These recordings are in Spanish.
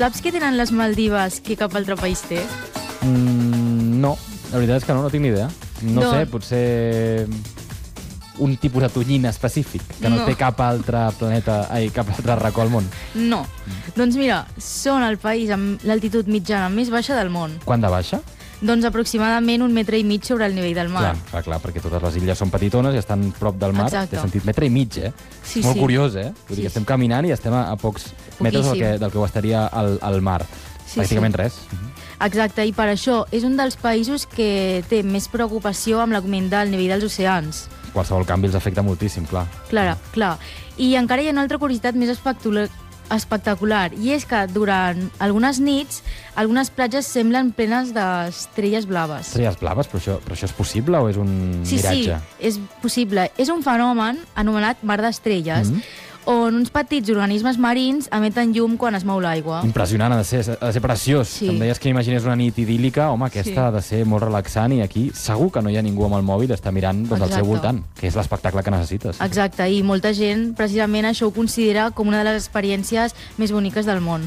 saps què tenen les Maldives que cap altre país té? No, la veritat és que no tinc ni idea. No sé, potser un tipus de tonyina específic que no té cap altre planeta, cap altre racó al món. No. Doncs mira, són el país amb l'altitud mitjana més baixa del món. Quant de baixa? Doncs aproximadament 1,5 metres sobre el nivell del mar. Clar, perquè totes les illes són petitones i estan prop del mar. Exacte. Té sentit, 1,5 metres, Sí, molt curiós, Vull dir que estem caminant i estem a pocs metres del que ho estaria al mar. Pràcticament res. Exacte, i per això és un dels països que té més preocupació amb l'augment del nivell dels oceans. Qualsevol canvi els afecta moltíssim, clar. Clar. I encara hi ha una altra curiositat més espectacular, i és que durant algunes nits algunes platges semblen plenes d'estrelles blaves. Estrelles blaves? Però això és possible o és un miratge? Sí, és possible. És un fenomen anomenat mar d'estrelles, on uns petits organismes marins emeten llum quan es mou l'aigua. Impressionant, ha de ser preciós. Sí. Em deies que imaginés una nit idíl·lica, home, aquesta ha de ser molt relaxant, i aquí segur que no hi ha ningú amb el mòbil, està mirant al seu voltant, que és l'espectacle que necessites. Exacte, i molta gent precisament això ho considera com una de les experiències més boniques del món.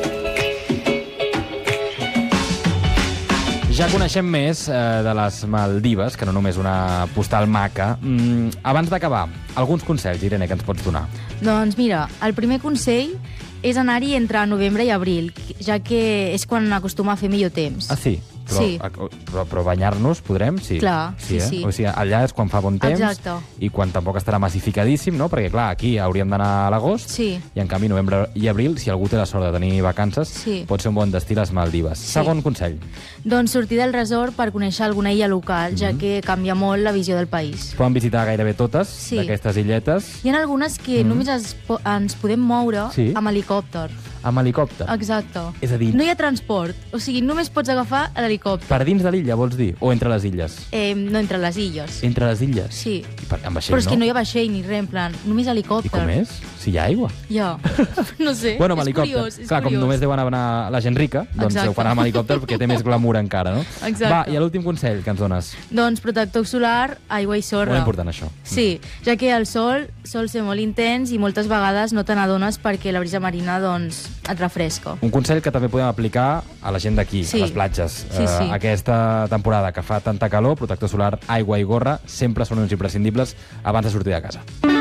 Ja coneixem més de les Maldives, que no només una postal maca. Abans d'acabar, alguns consells, Irene, que ens pots donar? Doncs mira, el primer consell és anar-hi entre novembre i abril, ja que és quan acostuma a fer millor temps. Ah, sí? Però banyar-nos podrem? Sí. Clar, sí. O sigui, allà és quan fa bon temps. Exacte. I quan tampoc estarà massificadíssim, no? Perquè, clar, aquí hauríem d'anar a l'agost, i en canvi novembre i abril, si algú té la sort de tenir vacances, pot ser un bon destí a les Maldives. Segon consell. Doncs sortir del resort per conèixer alguna illa local, ja que canvia molt la visió del país. Es poden visitar gairebé totes d'aquestes illetes. Hi ha algunes que només ens podem moure amb helicòpter. Amb helicòpter? Exacte. És a dir, no hi ha transport, o sigui, només pots agafar l'helicòpter. Per dins de l'illa, vols dir? O entre les illes? No, entre les illes. Entre les illes? Sí. Amb vaixell, però és que no hi ha vaixell ni res, en plan, només helicòpter. I com és? Si hi ha aigua? Ja, no sé, bueno, és curiós. Clar, com només deuen anar la gent rica, doncs ho fan amb helicòpter perquè té més glamour encara, no? Exacte. Va, i l'últim consell que ens dones? Doncs protector solar, aigua i sorra. Molt important, això. Sí, ja que el sol sol ser molt intens i moltes vegades no te n'adones perquè la brisa marina, doncs, et refresca. Un consell que també podem aplicar a la gent d'aquí, a les platges. Aquesta temporada que fa tanta calor, protector solar, aigua i gorra, sempre són uns imprescindibles abans de sortir de casa.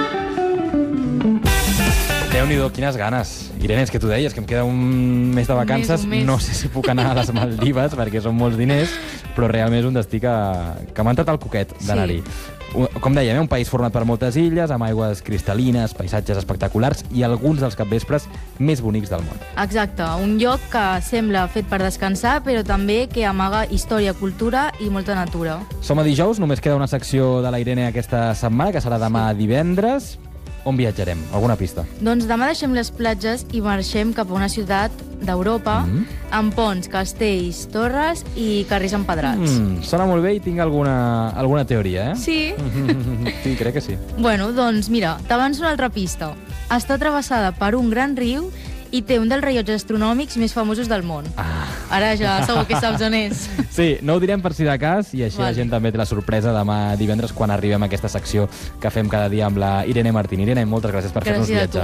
Déu-n'hi-do, quines ganes. Irene, és que tu deies que em queda un mes de vacances. No sé si puc anar a les Maldives perquè són molts diners, però realment és un destí que m'ha entrat al coquet d'anar-hi. Com dèiem, un país format per moltes illes, amb aigües cristal·lines, paisatges espectaculars i alguns dels capvespres més bonics del món. Exacte, un lloc que sembla fet per descansar, però també que amaga història, cultura i molta natura. Som a dijous, només queda una secció de la Irene aquesta setmana, que serà demà divendres. On viatjarem? Alguna pista? Doncs demà deixem les platges i marxem cap a una ciutat d'Europa amb ponts, castells, torres i carrers empedrats. Sona molt bé i tinc alguna teoria, Sí. Sí, crec que sí. Bueno, doncs mira, t'avanço una altra pista. Està travessada per un gran riu i té un dels rellotges astronòmics més famosos del món. Ara ja segur que saps on és. Sí, no ho direm per si de cas, i així la gent també té la sorpresa demà divendres quan arribem a aquesta secció que fem cada dia amb la Irene Martín. Irene, moltes gràcies per fer-nos viatge.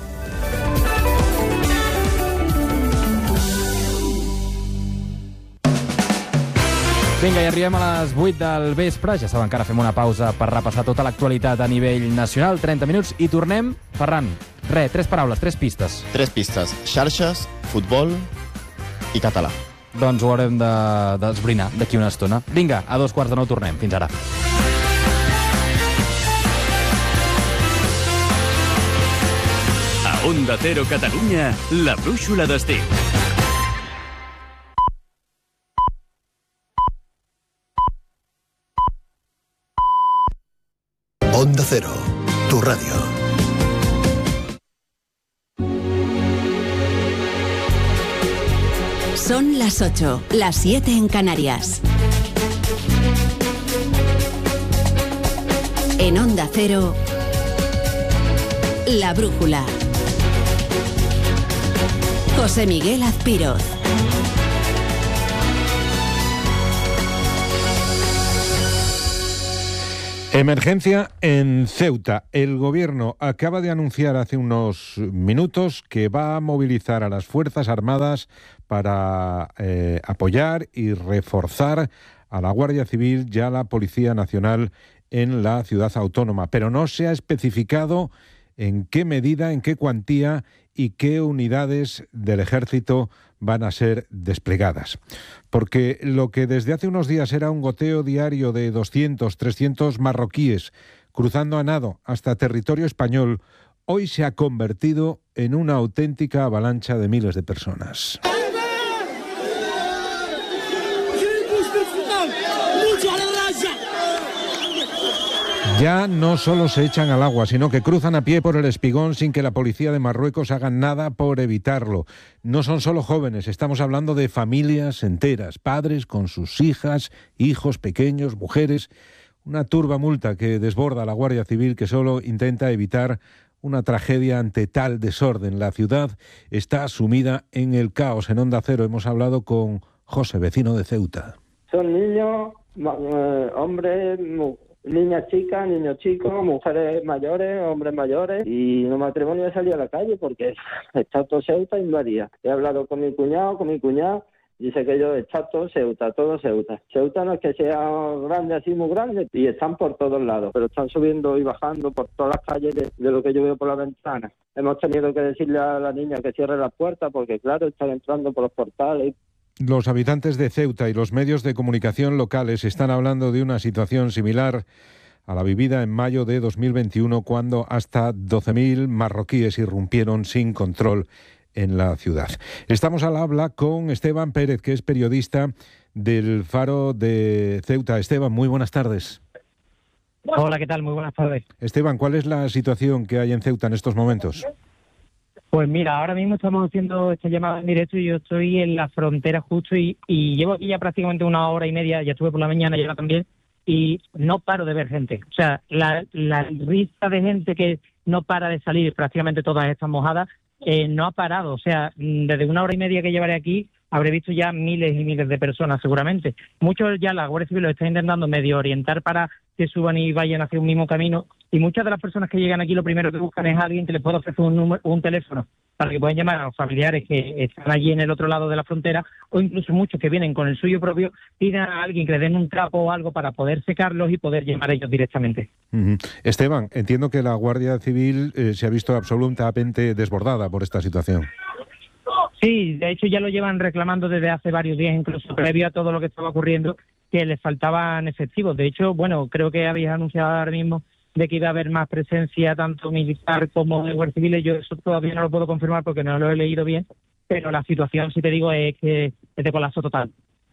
Vinga, i arribem a les 8 del vespre. Ja saben que ara fem una pausa per repassar tota l'actualitat a nivell nacional. 30 minuts i tornem. Ferran, 3 paraules, 3 pistes. 3 pistes. Xarxes, futbol i català. Doncs ho haurem d'esbrinar d'aquí una estona. Vinga, a 2:45 tornem. Fins ara. A Onda Cero Catalunya, la brúixola d'estiu. Onda Cero, tu radio. Son las 8, las 7 en Canarias. En Onda Cero, La Brújula. José Miguel Azpiroz. Emergencia en Ceuta. El gobierno acaba de anunciar hace unos minutos que va a movilizar a las Fuerzas Armadas para apoyar y reforzar a la Guardia Civil y a la Policía Nacional en la ciudad autónoma. Pero no se ha especificado en qué medida, en qué cuantía y qué unidades del ejército van a ser desplegadas. Porque lo que desde hace unos días era un goteo diario de 200, 300 marroquíes cruzando a nado hasta territorio español, hoy se ha convertido en una auténtica avalancha de miles de personas. Ya no solo se echan al agua, sino que cruzan a pie por el Espigón sin que la policía de Marruecos haga nada por evitarlo. No son solo jóvenes, estamos hablando de familias enteras, padres con sus hijas, hijos pequeños, mujeres. Una turbamulta que desborda a la Guardia Civil, que solo intenta evitar una tragedia ante tal desorden. La ciudad está sumida en el caos. En Onda Cero hemos hablado con José, vecino de Ceuta. Son niños, hombres, niñas chicas, niños chicos, mujeres mayores, hombres mayores, y no me atrevo ni a salir a la calle porque está todo Ceuta invadida. He hablado con mi cuñado, dice que yo está todo Ceuta. Ceuta no es que sea grande, así muy grande, y están por todos lados, pero están subiendo y bajando por todas las calles de lo que yo veo por la ventana. Hemos tenido que decirle a la niña que cierre las puertas porque, claro, están entrando por los portales. Los habitantes de Ceuta y los medios de comunicación locales están hablando de una situación similar a la vivida en mayo de 2021, cuando hasta 12.000 marroquíes irrumpieron sin control en la ciudad. Estamos al habla con Esteban Pérez, que es periodista del Faro de Ceuta. Esteban, muy buenas tardes. Hola, ¿qué tal? Muy buenas tardes. Esteban, ¿cuál es la situación que hay en Ceuta en estos momentos? Pues mira, ahora mismo estamos haciendo esta llamada en directo y yo estoy en la frontera justo y llevo aquí ya prácticamente 1 hora y media, ya estuve por la mañana y ahora también, y no paro de ver gente. O sea, la lista de gente que no para de salir, prácticamente todas estas mojadas, no ha parado. O sea, desde 1 hora y media que llevaré aquí, habré visto ya miles y miles de personas seguramente. Muchos ya la Guardia Civil lo está intentando medio orientar para que suban y vayan hacia un mismo camino, y muchas de las personas que llegan aquí lo primero que buscan es alguien que les pueda ofrecer un teléfono para que puedan llamar a los familiares que están allí en el otro lado de la frontera, o incluso muchos que vienen con el suyo propio, piden a alguien que les den un trapo o algo para poder secarlos y poder llamar a ellos directamente. Esteban, entiendo que la Guardia Civil se ha visto absolutamente desbordada por esta situación. Sí, de hecho ya lo llevan reclamando desde hace varios días, incluso previo a todo lo que estaba ocurriendo, que les faltaban efectivos. De hecho, bueno, creo que habías anunciado ahora mismo de que iba a haber más presencia tanto militar como de Guardia Civil. Yo eso todavía no lo puedo confirmar porque no lo he leído bien, pero la situación, si te digo, es que es de colapso total.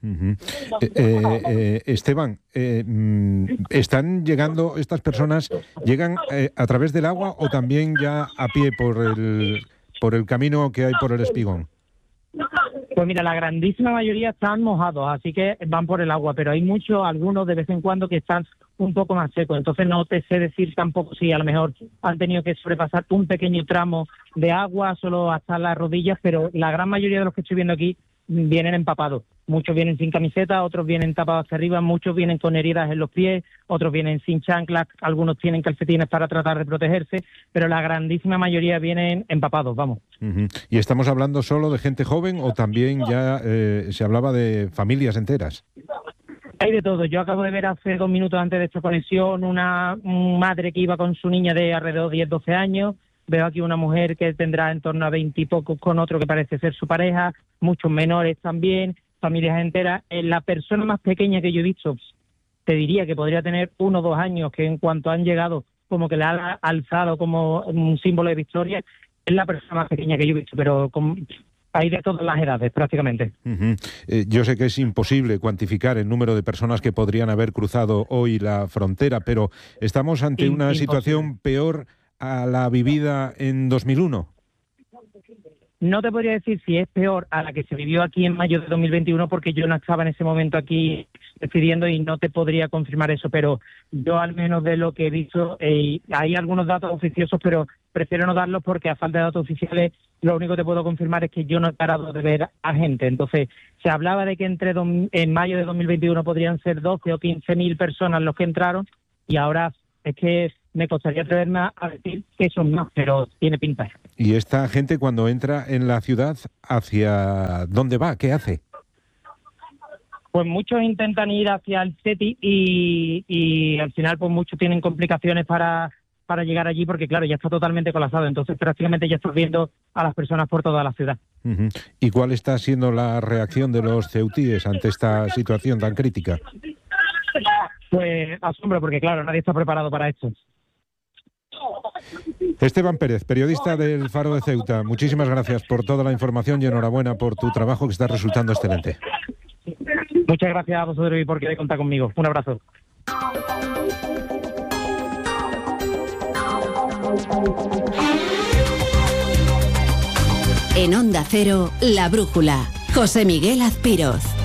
Esteban, ¿están llegando estas personas, llegan a través del agua o también ya a pie por el camino que hay por el Espigón? Pues mira, la grandísima mayoría están mojados, así que van por el agua, pero hay muchos, algunos de vez en cuando que están un poco más secos, entonces no te sé decir tampoco si a lo mejor han tenido que sobrepasar un pequeño tramo de agua solo hasta las rodillas, pero la gran mayoría de los que estoy viendo aquí vienen empapados. Muchos vienen sin camiseta, otros vienen tapados hacia arriba, muchos vienen con heridas en los pies, otros vienen sin chanclas, algunos tienen calcetines para tratar de protegerse, pero la grandísima mayoría vienen empapados, vamos. ¿Y estamos hablando solo de gente joven o también ya se hablaba de familias enteras? Hay de todo. Yo acabo de ver hace 2 minutos antes de esta conexión una madre que iba con su niña de alrededor de 10-12 años. Veo aquí una mujer que tendrá en torno a 20 y pocos con otro que parece ser su pareja, muchos menores también, familias enteras. La persona más pequeña que yo he visto, te diría que podría tener 1 o 2 años, que en cuanto han llegado como que le ha alzado como un símbolo de victoria, es la persona más pequeña que yo he visto, pero hay de todas las edades prácticamente. Yo sé que es imposible cuantificar el número de personas que podrían haber cruzado hoy la frontera, pero ¿estamos ante una situación peor a la vivida en 2001? No te podría decir si es peor a la que se vivió aquí en mayo de 2021 porque yo no estaba en ese momento aquí decidiendo y no te podría confirmar eso, pero yo al menos de lo que he visto, hay algunos datos oficiosos, pero prefiero no darlos porque a falta de datos oficiales lo único que te puedo confirmar es que yo no he parado de ver a gente. Entonces, se hablaba de que en mayo de 2021 podrían ser 12 o 15.000 personas los que entraron, y ahora es que me costaría atreverme a decir que son más, pero tiene pinta. ¿Y esta gente cuando entra en la ciudad, hacia dónde va? ¿Qué hace? Pues muchos intentan ir hacia el SETI y al final pues muchos tienen complicaciones para llegar allí porque claro, ya está totalmente colapsado, entonces prácticamente ya estás viendo a las personas por toda la ciudad. Uh-huh. ¿Y cuál está siendo la reacción de los ceutíes ante esta situación tan crítica? Pues asombro, porque claro, nadie está preparado para esto. Esteban Pérez, periodista del Faro de Ceuta, muchísimas gracias por toda la información y enhorabuena por tu trabajo que está resultando excelente. Muchas gracias a vosotros y por querer contar conmigo. Un abrazo. En Onda Cero, La Brújula, José Miguel Azpiroz.